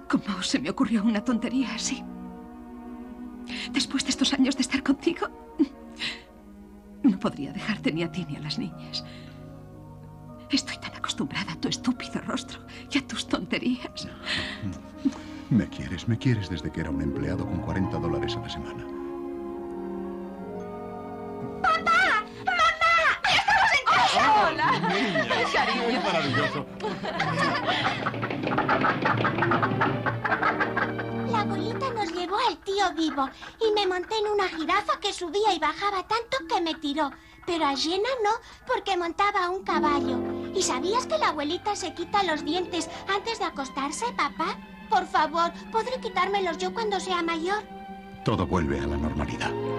¿Cómo se me ocurrió una tontería así? Después de estos años de estar contigo, no podría dejarte ni a ti ni a las niñas. Estoy tan acostumbrada a tu estúpido rostro y a tus tonterías. Me quieres desde que era un empleado con $40 a la semana. ¡Papá! ¡Mamá! ¡Estamos en casa! ¡Hola! Cariño. Maravilloso. La abuelita nos llevó al tío vivo y me monté en una jirafa que subía y bajaba tanto que me tiró. Pero a Jenna no, porque montaba un caballo. ¿Y sabías que la abuelita se quita los dientes antes de acostarse, papá? Por favor, ¿podré quitármelos yo cuando sea mayor? Todo vuelve a la normalidad.